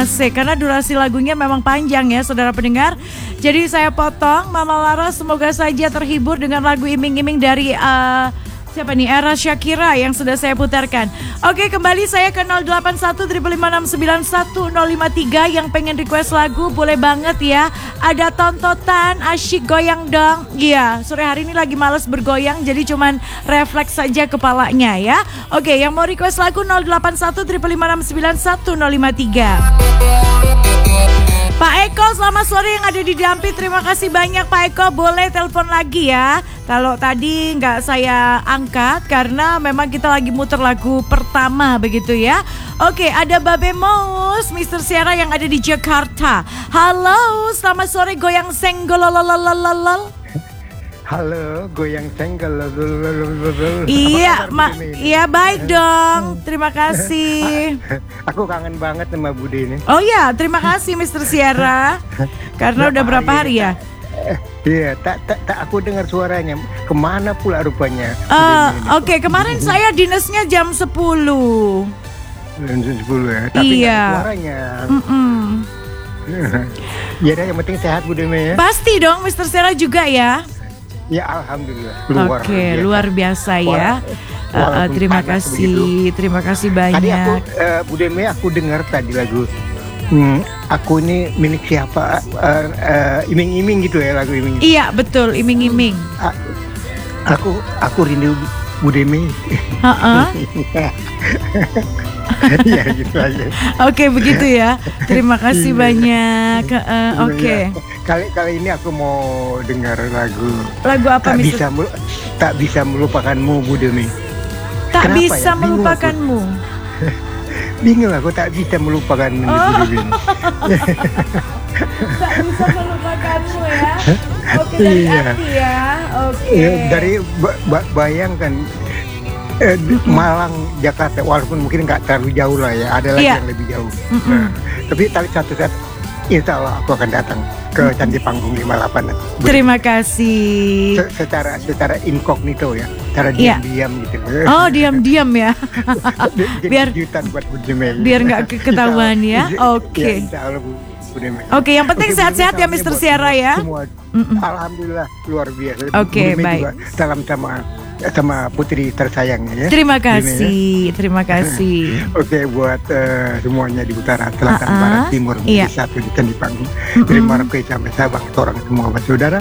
Asik, karena durasi lagunya memang panjang ya saudara pendengar. Jadi saya potong. Mama Laras semoga saja terhibur dengan lagu Iming-Iming dari siapa nih? Era Shakira yang sudah saya putarkan. Oke, kembali saya ke 0815569153 yang pengen request lagu boleh banget ya. Ada tontotan asyik goyang dong. Iya, sore hari ini lagi males bergoyang jadi cuman refleks saja kepalanya ya. Oke, yang mau request lagu 0815569153. Pak Eko, selamat sore yang ada di Dampit. Terima kasih banyak Pak Eko. Boleh telepon lagi ya. Kalau tadi nggak saya angkat karena memang kita lagi muter lagu pertama begitu ya. Oke, ada Babe Mous, Mr. Sierra yang ada di Jakarta. Halo, selamat sore goyang senggol. Halo, goyang senggol. Iya, iya baik dong. Terima kasih. Aku kangen banget sama Bude ini. Oh ya, terima kasih Mr. Sierra. Karena udah berapa hari ya? Iya, tak aku dengar suaranya. Kemana pula rupanya? Oke, kemarin saya dinasnya jam 10. Jam 10 ya. Tapi iya. Suaranya. Ya, yang penting sehat Bude ya. Pasti dong, Mr. Sierra juga ya. Ya alhamdulillah. Luar biasa ya. Terima kasih banyak. Tadi aku Bude Mei aku dengar tadi lagu. Aku ini milik siapa? Iming-iming gitu ya lagu Iming-iming. Iya betul Iming-iming. Aku rindu Bude Mei. Ya gitu aja. Oke begitu ya. Terima kasih banyak. Oke. Kali ini aku mau dengar lagu. Lagu apa Mister? Tak bisa melupakanmu Bude Mei. Tak Kenapa bisa ya? Melupakanmu. Bingung aku tak bisa melupakan Bude Mei. Tak bisa melupakanmu ya. Oke dari hati ya. Oke. Dari bayangkan. Malang, Jakarta, walaupun mungkin nggak terlalu jauh lah ya, ada lagi yang lebih jauh. Tapi satu saat, insya Allah aku akan datang ke Candi Panggung 58. Terima kasih. Secara incognito ya, secara diam-diam gitu. Oh diam-diam ya. Biar nggak ketahuan ya. Oke. Oke, yang penting sehat-sehat ya Mr. Sierra ya. Alhamdulillah luar biasa. Oke, baik. Salam sama putri tersayangnya ya. Terima kasih. Oke, buat semuanya di utara, selatan, barat, timur, satu di Candi Panggung. Terima kasih sampai Sabang, orang semua saudara.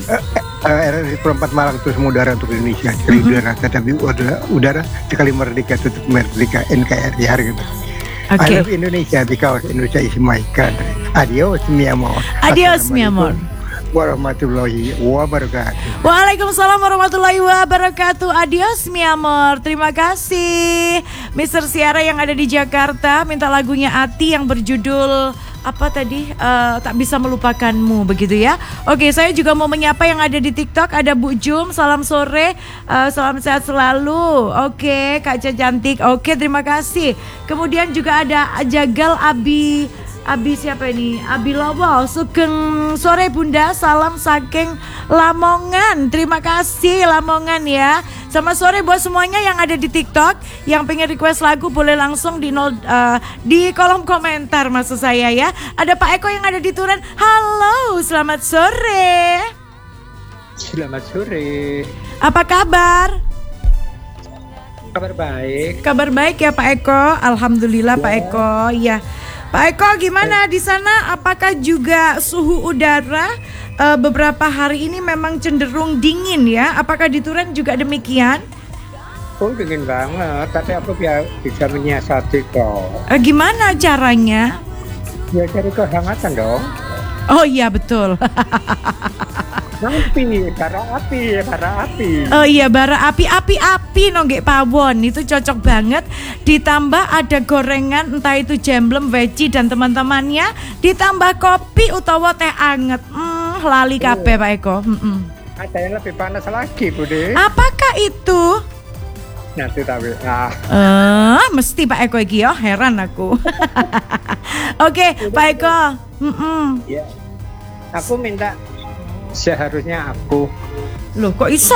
RRI Perempat Malang terus mengudara untuk Indonesia. Sekali udara, tetapi udara sekali merdeka, tutup merdeka NKRI hari ini. I love Indonesia because Indonesia is my country. Adios mi amor. Adios mi amor. Warahmatullahi wabarakatuh. Waalaikumsalam warahmatullahi wabarakatuh. Adios mi amor. Terima kasih Mr. Sierra yang ada di Jakarta. Minta lagunya Ati yang berjudul apa tadi? Tak bisa melupakanmu begitu ya. Oke, saya juga mau menyapa yang ada di TikTok. Ada Bu Jum, salam sore, salam sehat selalu. Oke, Kak Ca cantik. Oke, terima kasih. Kemudian juga ada Jagal Abi siapa ini? Abi Lobo, sugeng sore Bunda, salam saking Lamongan. Terima kasih Lamongan ya. Sama sore buat semuanya yang ada di TikTok yang pengen request lagu boleh langsung di kolom komentar maksud saya ya. Ada Pak Eko yang ada di Turen. Halo, selamat sore. Selamat sore. Apa kabar? Kabar baik. Kabar baik ya Pak Eko. Alhamdulillah ya. Pak Eko. Ya. Pak Eko gimana di sana? Apakah juga suhu udara beberapa hari ini memang cenderung dingin ya? Apakah di Turen juga demikian? Oh dingin banget, tapi aku bisa menyiasati kok. Gimana caranya? Ya cari kehangatan dong. Oh iya betul. Bara api. Oh iya bara api nonggek pawon itu cocok banget. Ditambah ada gorengan entah itu jemblem, veggie dan teman-temannya. Ditambah kopi utawa teh anget. Lali kabeh Pak Eko. Ada yang lebih panas lagi Bude. Apakah itu? Nanti tapi mesti Pak Eko iki ya, heran aku. Oke, Pak Eko. Ya. Aku minta seharusnya aku. Loh kok iso